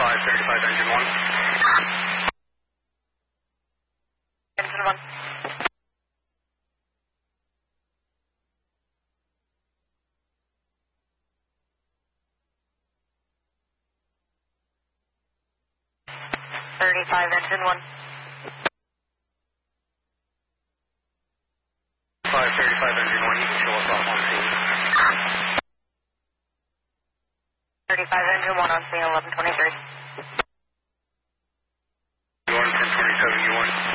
535 engine 1. Engine 1. Engine 1. 535 engine 1, you can show us off on scene. 35 engine 1 on scene 1123. You 1027, you